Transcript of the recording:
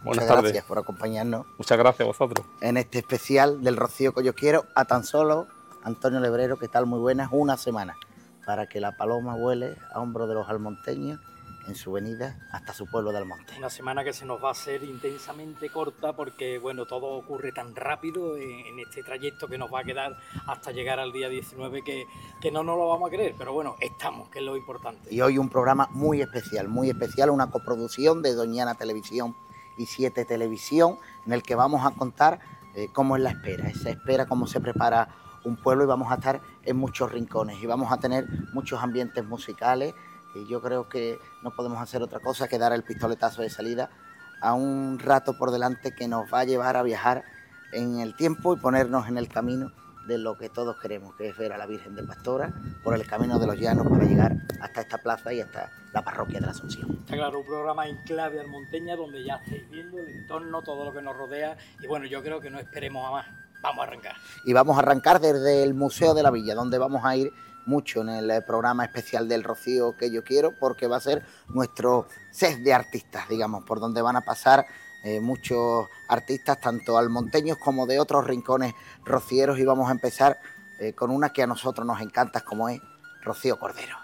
Buenas Muchas tardes. gracias por acompañarnos Muchas gracias a vosotros. en este especial del Rocío que yo quiero, a tan solo, Antonio Lebrero, ¿qué tal? Muy buenas, una semana para que la paloma vuele a hombros de los almonteños en su venida hasta su pueblo de Almonte. Una semana que se nos va a hacer intensamente corta porque, bueno, todo ocurre tan rápido en este trayecto que nos va a quedar hasta llegar al día 19 que no nos lo vamos a creer, pero bueno, estamos, que es lo importante. Y hoy un programa muy especial, una coproducción de Doñana Televisión y 7 Televisión, en el que vamos a contar cómo es la espera, esa espera, cómo se prepara un pueblo, y vamos a estar en muchos rincones y vamos a tener muchos ambientes musicales. Y yo creo que no podemos hacer otra cosa que dar el pistoletazo de salida a un rato por delante que nos va a llevar a viajar en el tiempo y ponernos en el camino de lo que todos queremos, que es ver a la Virgen de Pastora por el camino de los llanos para llegar hasta esta plaza y hasta la parroquia de la Asunción. Está claro, un programa en clave almonteña donde ya estáis viendo el entorno, todo lo que nos rodea, y bueno, yo creo que no esperemos a más. Vamos a arrancar. Y vamos a arrancar desde el Museo de la Villa, donde vamos a ir mucho en el programa especial del Rocío que yo quiero, porque va a ser nuestro set de artistas, digamos, por donde van a pasar muchos artistas, tanto almonteños como de otros rincones rocieros, y vamos a empezar con una que a nosotros nos encanta, como es Rocío Cordero.